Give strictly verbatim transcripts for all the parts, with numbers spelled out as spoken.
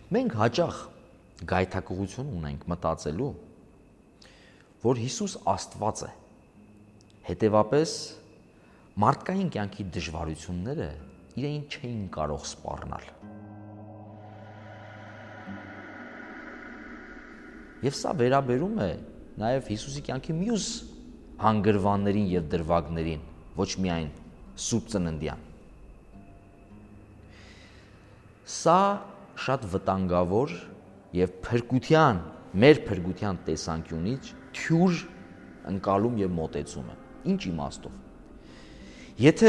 Մենք հաճախ գայթակղություն ունենք մտածելու, որ Հիսուս Աստված է, հետևապես մարդկային կյանքի դժվարությունները իրեն չէին կարող սպառնալ։ Եվ սա վերաբերում է նաև Հիսուսի կյանքի մյուս հանգրվաններին և դրվագներին, ոչ միայն Սուրբ Ծննդյան։ Սա շատ վտանգավոր և փրկության, մեր փրկության տեսանկյունից թյուր ընկալում և մոտեցում է։ Ինչ իմաստով։ Եթե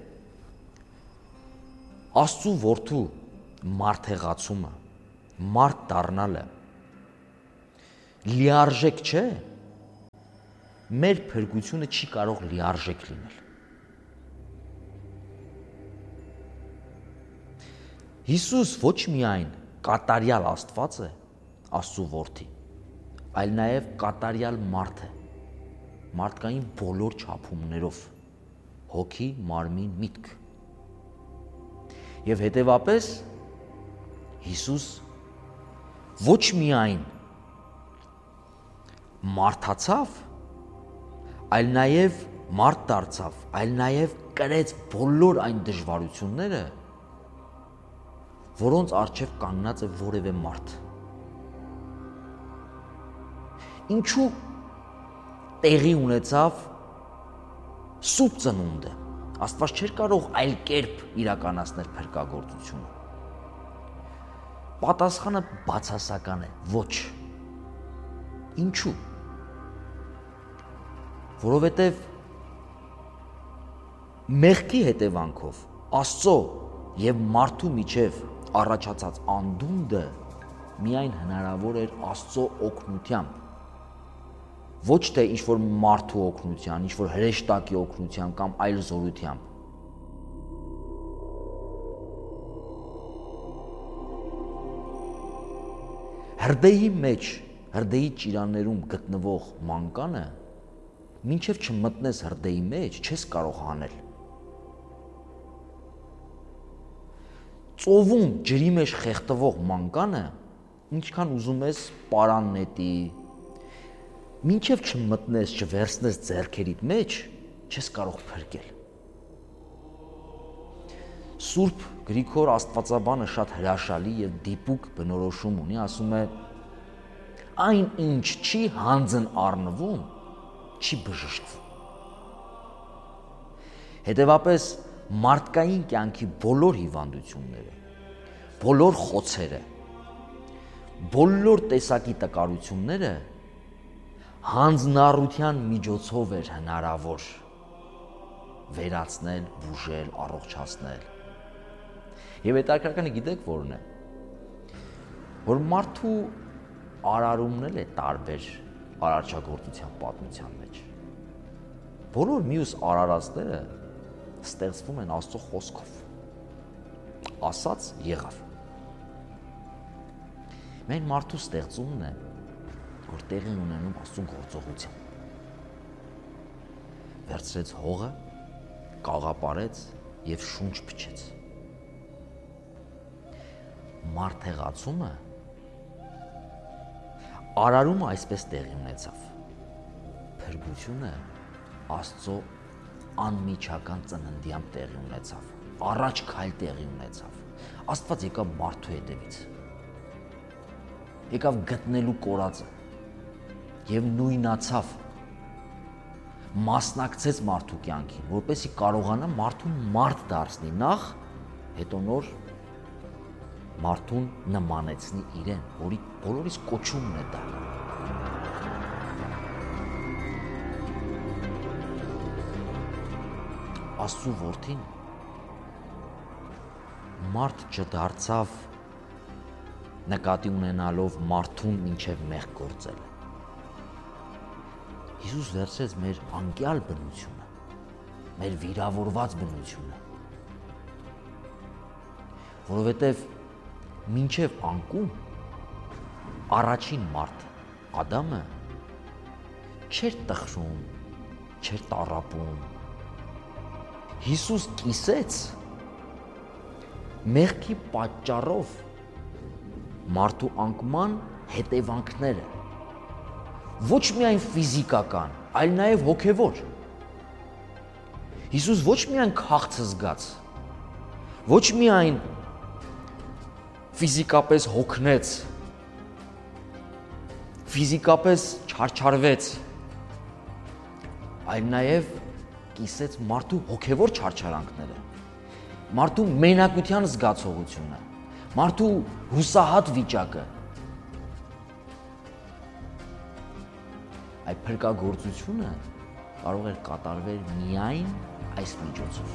Աստծու որդու մարդեղացումը, մարդ դառնալը լիարժեք չէ, մեր փրկությունը չի կարող լիարժեք լինել։ Հիսուս ոչ միայն կատարյալ Աստված է, Աստծու որդի, այլ նաև կատարյալ մարդ է, մարդկային բոլոր չափումներով, հոգի, մարմին, միտք։ Եվ հետևապես Հիսուս ոչ միայն մարդացավ, այլ նաև մարդ դարձավ, այլ նաև կրեց բոլոր այն դժվարությունները, որոնց առջև կանգնած է որևէ մարդ։ Ինչու տեղի ունեցավ Սուրբ Ծնունդը։ Աստված չէր կարող այլ կերպ իրականացնել փրկagorցությունը։ Պատասխանը բացասական է՝ ոչ։ Ինչու։ Որովհետև մեղքի հետևանքով Աստծո և մարդու միջև առաջացած անդունդը միայն հնարավոր էր Աստծո օգնությամբ, ոչ թե ինչ-որ մարդու օգնությամբ, ինչ-որ հրեշտակի օգնությամբ կամ այլ զորությամբ։ Հրդեհի մեջ, հրդեհի ճիրաններում գտնվող մանկանը, մինչև չմտնես հրդեհի մեջ, չես կարող հանել։ Ծովում ջրի մեջ խեղդվող մանկանը, ինչքան ուզում ես պարան նետի, մինչև չմտնես, չվերցնես ձեռքերիդ մեջ, չես կարող փրկել։ Սուրբ Գրիգոր Աստվածաբանը շատ հրաշալի և դիպուկ բնորոշում ունի, ասում է. այն ինչ չի հանձն առնվում, չի բժշկվում։ Հետևապես մարդկային կյանքի բոլոր հիվանդությունները, բոլոր խոցերը, բոլոր տեսակի տկարությունները հանձնառության միջոցով էր հնարավոր վերացնել, բուժել, առողջացնել։ Եվ հետաքրքրականը գիտեք որն է, որ մարդու արարումն էլ է տարբեր արարչագործության պատմության մեջ։ Բոլոր մյուս արարածները ստեղծվում են Աստծո խոսքով։ Ասաց եղավ։ Մեր մարդու ստեղծումն է, որ տեղի ունենում Աստծո գործողությամբ։ Վերցրեց հողը, կաղապարեց և շունչ փչեց։ Մարդեղացումը, արարումը այսպես տեղի ունեցավ։ Փրկությունը Աստծո անմիջական ծննդյամբ տեղի ունեցավ, առաջ քայլ տեղի ունեցավ։ Աստված եկավ մարդու հետևից, եկավ գտնելու կորածը և նույնացավ, մասնակցեց մարդու կյանքին, որպեսզի կարողանա մարդուն մարդ դարձնի նախ, հետո նոր մարդուն նմանեցնի իրեն, որի բոլորիս կոչումն է դա։ Աստծու որդին մարդ չդարձավ նկատի ունենալով մարդուն մինչև մեղք գործելը։ Հիսուս վերցրեց մեր անկյալ բնությունը, մեր վիրավորված բնությունը, որովհետև մինչև անկում առաջին մարդ Ադամը չէր տխրում, չէր տառապում։ Հիսուս կիսեց մեղքի պատճառով մարդու անկման հետևանքները։ Ոչ միայն ֆիզիկական, այլ նաև հոգևոր։ Հիսուս ոչ միայն քաղցը զգաց, ոչ միայն ֆիզիկապես հոգնեց, ֆիզիկապես չարչարվեց, այլ նաև կիսեց մարդու հոգևոր չարչարանքները, մարդու մենակության զգացողությունը, մարդու հուսահատ վիճակը։ Այդ փրկագործությունը կարող էր կատարվել միայն այս միջոցով։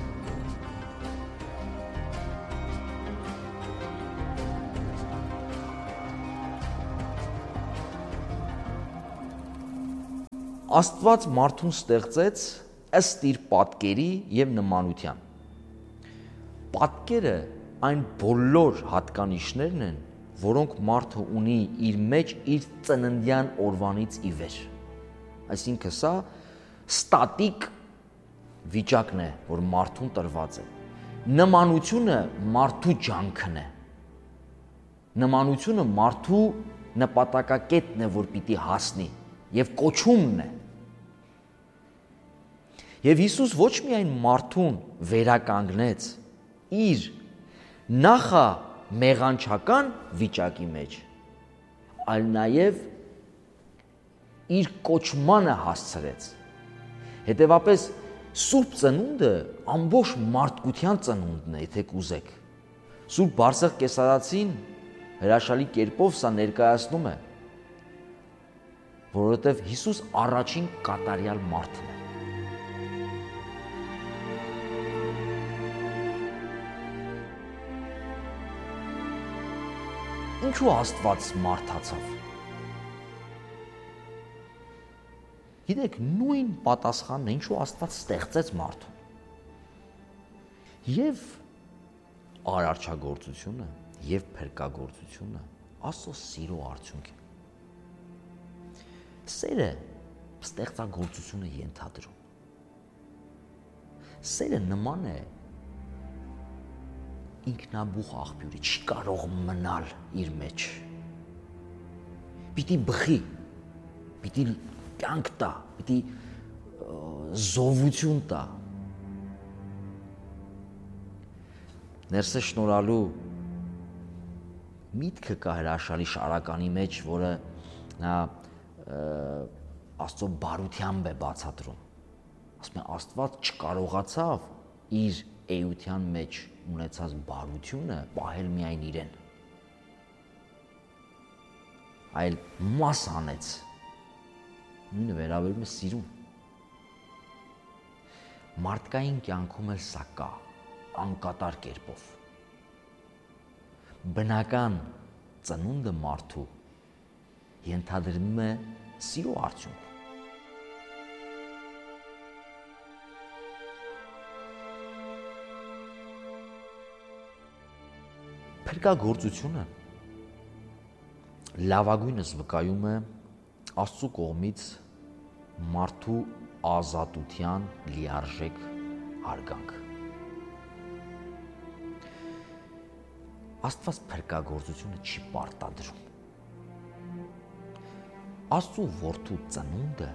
Աստված մարդուն ստեղծեց ըստ իր պատկերի և նմանության։ Պատկերը այն բոլոր հատկանիշներն են, որոնք մարդը ունի իր մեջ իր ծննդյան օրվանից ի վեր։ Այսինքն սա ստատիկ վիճակն է, որ մարդուն տրված է։ Նմանությունը մարդու ջանքն է։ Նմանությունը մարդու նպատակակետն է, որ պիտի հասնի, և կոչումն է։ Եվ Հիսուս ոչ միայն մարդուն վերականգնեց իր նախամեղանչական վիճակի մեջ, այլ նաև իր կոչմանը հասցրեց։ Հետևապես Սուրբ Ծնունդը ամբողջ մարդկության ծնունդն է, եթե կուզեք։ Սուրբ Բարսեղ Կեսարացին հրաշալի կերպով սա ներկայացնում է, որովհետև Հիսուս առաջին կատարյալ մարդն է։ Ինչու Աստված մարդացավ։ Գիտեք, նույն պատասխանն է, ինչու Աստված ստեղծեց մարդուն։ Եվ արարչագործությունը, և փրկագործությունը Աստծո սիրո արդյունք է։ Սերը ստեղծագործություն է ենթադրում։ Սերը նման է ինքնաբուխ աղբյուրի, չի կարող մնալ իր մեջ։ Պիտի բխի, պիտի կյանք տա, պիտի զովություն տա։ Ներսը շնորհալու միտքը կա հրաշալի շարականի մեջ, որը նա Աստծո բարությամբ է բացատրում։ Ասում է, Աստված չկարողացավ իր էության մեջ ունեցած բարությունը պահել միայն իրեն, այլ մաս անեց։ Նույնը վերաբերում է սիրուն։ Մարդկային կյանքում էլ սա կա, անկատար կերպով։ Բնական ծնունդը մարդու ենթադրվում է սիրո արդյունք։ Փրկագործությունը լավագույնս վկայում է Աստծո կողմից մարդու ազատության լիարժեք հարգանք։ Աստված փրկագործությունը չի պարտադրում։ Աստծո որդու ծնունդը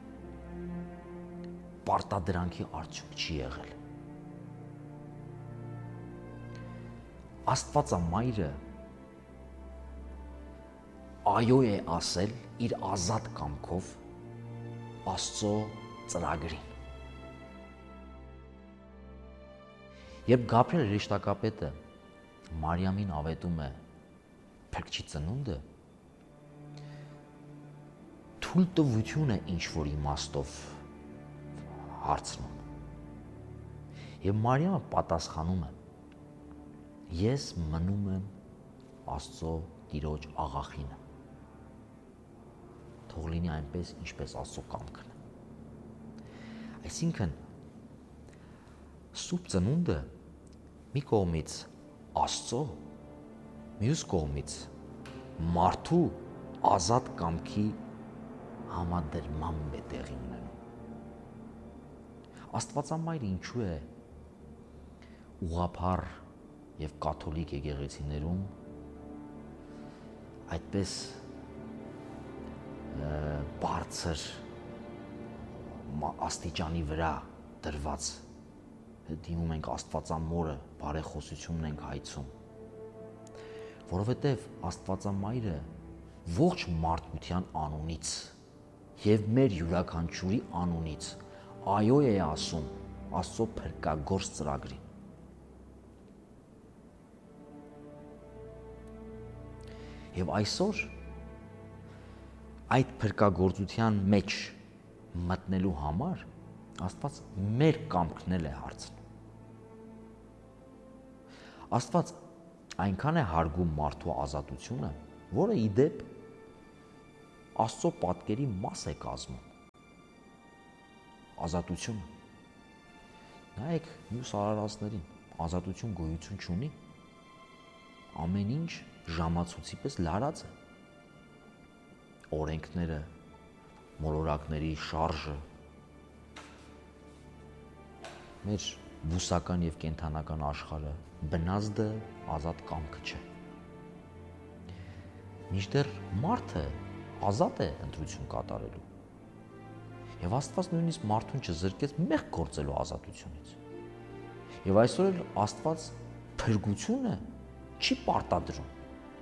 պարտադրանքի արդյունք չի եղել։ Աստվածամայրը այո է ասել իր ազատ կամքով Աստծո ծրագրին։ Երբ Գաբրիել հրեշտակապետը Մարիամին ավետում է Փրկչի ծնունդը, թույլտվություն է ինչ-որ իմաստով հարցնում։ Եվ Մարիամը պատասխանում է. Ես մնում եմ Աստծո Տիրոջ աղախինը։ Թող լինի այնպես, ինչպես Աստծո կամքն է։ Այսինքն, Սուրբ Ծնունդը մի կողմից Աստծո, մյուս կողմից մարդու ազատ կամքի համադրմամբ է տեղի ունենում։ Աստվածամայրը ինչու է ուղղափառ և կաթոլիկ եկեղեցիներում այդպես բարձր աստիճանի վրա դրված դիմում ենք Աստվածամորը, բարեխոսությունն ենք հայցում, որովհետև Աստվածամայրը ողջ մարդկության անունից եւ մեր յուրաքանչյուրի անունից այո է ասում Աստծո փրկագործ ծրագրին։ Եվ այսօր այդ փրկագործության մեջ մտնելու համար Աստված մեր կամքն էլ է հարցնում։ Աստված այնքան է հարգում մարդու ազատությունը, որը ի դեպ Աստծո պատկերի մաս է կազմում։ Ազատությունը։ Նայեք մյուս արարածներին, ազատություն գոյություն չունի։ Ամեն ինչ ժամացույցի պես լարած է։ Օրենքները, մոլորակների շարժը, մեր բուսական եւ կենդանական աշխարհը բնազդը ազատ կամքը չէ։ Մինչդեռ մարդը ազատ է ընտրություն կատարելու։ Եվ Աստված նույնիսկ մարդուն չզրկեց մեղք գործելու ազատությունից։ Եվ այսօր էլ Աստված փրկությունը չի պարտադրում։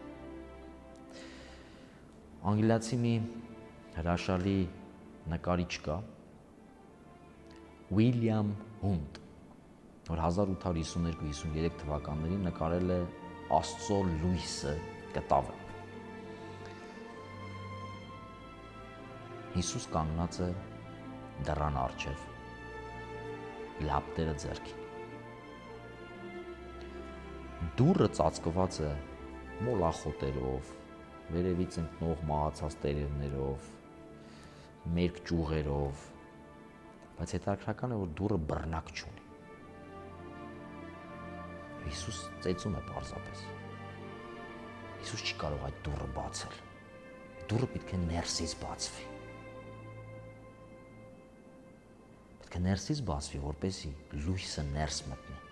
Անգլիացի մի հրաշալի նկարիչ կա, Ուիլյամ Հունտ, որ հազար ութ հարյուր հիսուններկու հիսուներեք թվականներին նկարել է Աստծո լույսը կտավը։ Հիսուս կանգնած է դռան առջև, լապտերը ձեռքին։ Դուռը ծածկված է մոլախոտերով, վերևից ընկնող մահացած տերևներով, մերկ ճյուղերով, բայց հետաքրքրական է, որ դուռը բռնակ չունի։ Հիսուս ծեծում է պարզապես։ Հիսուս չի կարող այդ դուռը բացել։ Դուռը պետք է ներսից բացվի։ Պետք է ներսից բացվի, որպեսզի լույսը ներս մտնի։